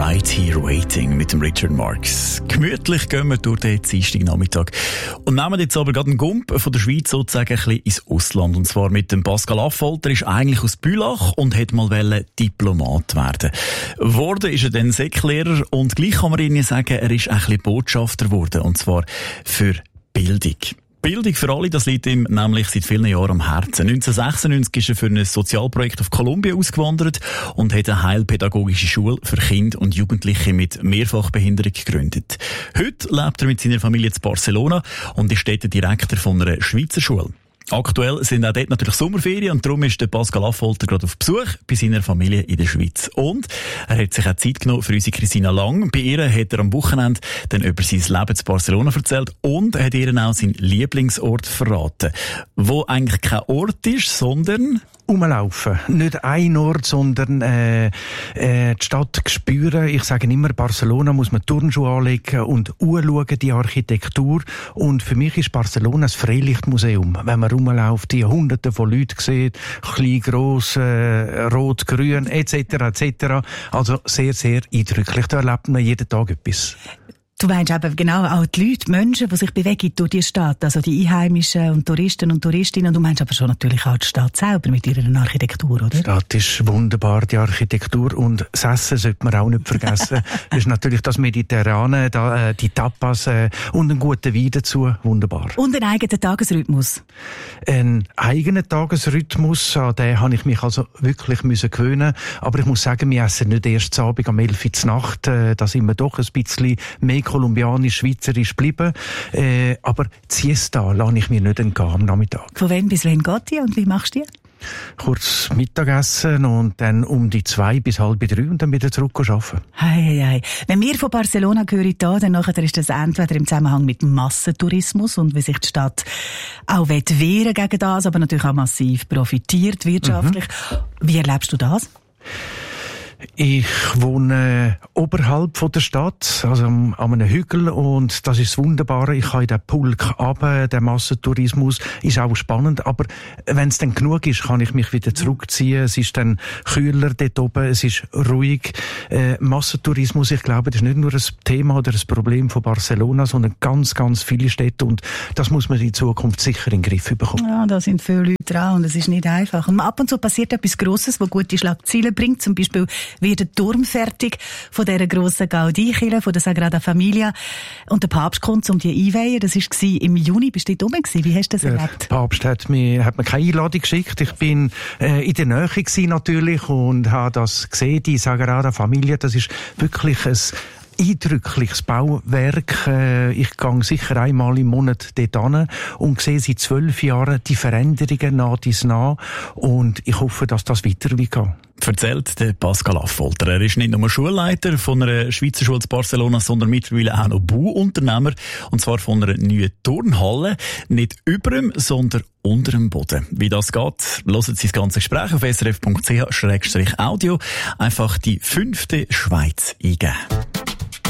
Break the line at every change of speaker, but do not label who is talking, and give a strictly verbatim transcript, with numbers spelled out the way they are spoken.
Right Here Waiting mit dem Richard Marx. Gemütlich gehen wir durch den Dienstagnachmittag und nehmen jetzt aber gerade einen Gump von der Schweiz sozusagen ein bisschen ins Ausland. Und zwar mit dem Pascal Affolter. Er ist eigentlich aus Bülach und hat mal Diplomat werden. Worden ist er dann Säcklehrer und gleich kann man Ihnen sagen, er ist ein bisschen Botschafter geworden. Und zwar für Bildung. Bildung für alle, das liegt ihm nämlich seit vielen Jahren am Herzen. neunzehnhundertsechsundneunzig ist er für ein Sozialprojekt auf Kolumbien ausgewandert und hat eine heilpädagogische Schule für Kinder und Jugendliche mit Mehrfachbehinderung gegründet. Heute lebt er mit seiner Familie in Barcelona und ist dort Direktor von einer Schweizer Schule. Aktuell sind auch dort natürlich Sommerferien und darum ist der Pascal Affolter gerade auf Besuch bei seiner Familie in der Schweiz. Und er hat sich auch Zeit genommen für unsere Christina Lang. Bei ihr hat er am Wochenende dann über sein Leben in Barcelona erzählt und er hat ihr auch seinen Lieblingsort verraten, wo eigentlich kein Ort ist, sondern
rumlaufen. Nicht ein Ort, sondern äh, äh, die Stadt spüren. Ich sage immer, Barcelona muss man Turnschuhe anlegen und anschauen, die Architektur. Und für mich ist Barcelona ein Freilichtmuseum. Wenn man rumläuft, die Hunderte von Leuten sieht, klein, gross, äh, rot, grün, et cetera et cetera. Also sehr, sehr eindrücklich. Da erlebt man jeden Tag etwas.
Du meinst eben genau auch die Leute, die Menschen, die sich bewegen durch die Stadt, also die Einheimischen und Touristen und Touristinnen. Du meinst aber schon natürlich auch die Stadt selber mit ihrer Architektur, oder? Die
Stadt ist wunderbar, die Architektur. Und das Essen sollte man auch nicht vergessen. Das ist natürlich das Mediterrane, da, äh, die Tapas äh, und einen guten Wein dazu. Wunderbar.
Und einen eigenen Tagesrhythmus.
Einen eigenen Tagesrhythmus, an den habe ich mich also wirklich müssen gewöhnen. Aber ich muss sagen, wir essen nicht erst zu Abend um elf Uhr zur Nacht. Äh, da sind wir doch ein bisschen mehr kolumbianisch, schweizerisch bleiben. Äh, aber die Siesta lasse ich mir nicht entgehen am Nachmittag.
Von wann bis wann geht die und wie machst du die?
Kurz Mittagessen und dann um die zwei bis halb drei und dann wieder zurück arbeiten.
Hei, hei, hei. Wenn wir von Barcelona hören, da, dann nachher ist das entweder im Zusammenhang mit Massentourismus und wie sich die Stadt auch wehren gegen das, aber natürlich auch massiv profitiert wirtschaftlich. Mhm. Wie erlebst du das?
Ich wohne oberhalb von der Stadt, also an einem Hügel, und das ist das Wunderbare. Ich kann in den Pulk runter, der Massentourismus ist auch spannend, aber wenn es dann genug ist, kann ich mich wieder zurückziehen. Es ist dann kühler dort oben, es ist ruhig. Äh, Massentourismus, ich glaube, das ist nicht nur ein Thema oder ein Problem von Barcelona, sondern ganz, ganz viele Städte, und das muss man in Zukunft sicher in den Griff bekommen.
Ja, da sind viele Leute dran und es ist nicht einfach. Und ab und zu passiert etwas Grosses, das gute Schlagzeilen bringt, zum Beispiel wird der Turm fertig von dieser grossen Gaudí-Kirche, von der Sagrada Familia. Und der Papst kommt, um die einweihen. Das war im Juni. Bist du dort rum gewesen? Wie hast du das
der
erlebt?
Der Papst hat mir, hat mir keine Einladung geschickt. Ich bin äh, in der Nähe gewesen, natürlich, und habe das gesehen, die Sagrada Familia. Das ist wirklich ein eindrückliches Bauwerk. Ich gehe sicher einmal im Monat dort hin und sehe seit zwölf Jahren die Veränderungen nach dies nach. Und ich hoffe, dass das weiter wird gehen.
Erzählt der Pascal Affolter. Er ist nicht nur Schulleiter von einer Schweizer Schule in Barcelona, sondern mittlerweile auch noch Bauunternehmer. Und zwar von einer neuen Turnhalle. Nicht über dem, sondern unter dem Boden. Wie das geht, hören Sie das ganze Gespräch auf s r f punkt c h slash audio. Einfach die fünfte Schweiz eingeben.